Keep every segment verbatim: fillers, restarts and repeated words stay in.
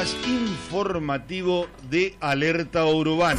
flash informativo de Alerta Urbana.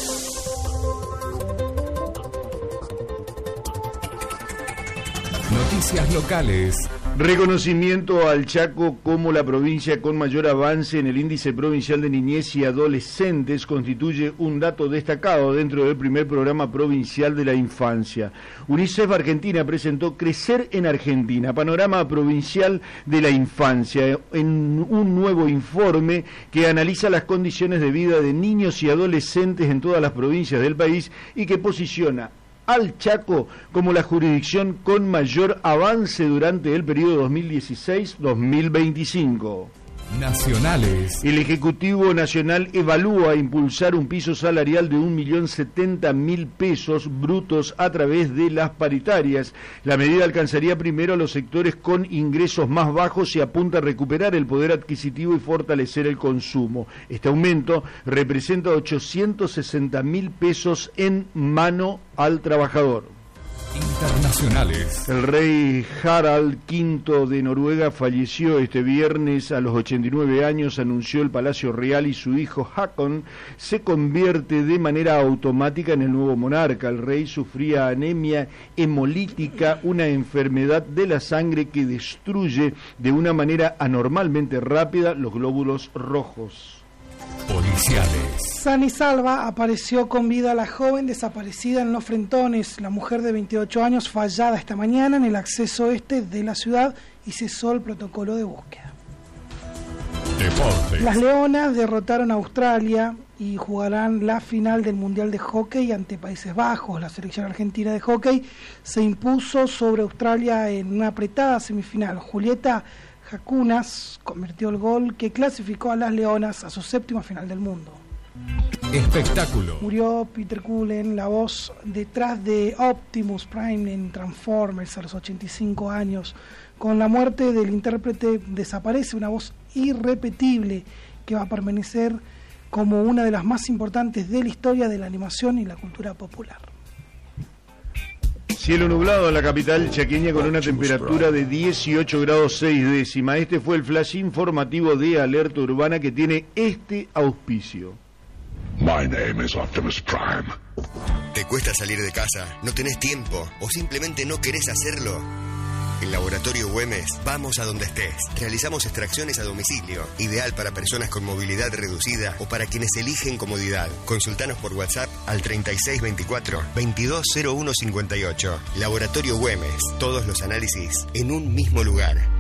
Noticias locales. Reconocimiento al Chaco como la provincia con mayor avance en el índice provincial de niñez y adolescentes constituye un dato destacado dentro del primer programa provincial de la infancia. UNICEF Argentina presentó Crecer en Argentina, panorama provincial de la infancia, en un nuevo informe que analiza las condiciones de vida de niños y adolescentes en todas las provincias del país y que posiciona al Chaco como la jurisdicción con mayor avance durante el periodo dos mil dieciséis a dos mil veinticinco. Nacionales. El Ejecutivo Nacional evalúa impulsar un piso salarial de un millón setenta mil pesos brutos a través de las paritarias. La medida alcanzaría primero a los sectores con ingresos más bajos y apunta a recuperar el poder adquisitivo y fortalecer el consumo. Este aumento representa ochocientos sesenta mil pesos en mano al trabajador. Internacionales. El rey Harald quinto de Noruega falleció este viernes a los ochenta y nueve años, anunció el Palacio Real, y su hijo Haakon se convierte de manera automática en el nuevo monarca. El rey sufría anemia hemolítica, una enfermedad de la sangre que destruye de una manera anormalmente rápida los glóbulos rojos. Policiales. Sana y salva apareció con vida la joven desaparecida en Los Frentones. La mujer de veintiocho años fallada esta mañana en el acceso este de la ciudad y cesó el protocolo de búsqueda. Deportes. Las Leonas derrotaron a Australia y jugarán la final del Mundial de Hockey ante Países Bajos. La selección argentina de hockey se impuso sobre Australia en una apretada semifinal. Julieta Jacunas convirtió el gol que clasificó a las Leonas a su séptima final del mundo. Espectáculo. Murió Peter Cullen, la voz detrás de Optimus Prime en Transformers, a los ochenta y cinco años. Con la muerte del intérprete desaparece una voz irrepetible que va a permanecer como una de las más importantes de la historia de la animación y la cultura popular. Cielo nublado en la capital chaqueña con una temperatura de dieciocho grados seis décimas. Este fue el flash informativo de Alerta Urbana que tiene este auspicio. My name is Optimus Prime. ¿Te cuesta salir de casa? ¿No tenés tiempo? ¿O simplemente no querés hacerlo? En Laboratorio Güemes, vamos a donde estés. Realizamos extracciones a domicilio, ideal para personas con movilidad reducida o para quienes eligen comodidad. Consultanos por WhatsApp al treinta y seis veinticuatro, veintidós cero uno cincuenta y ocho. Laboratorio Güemes, todos los análisis en un mismo lugar.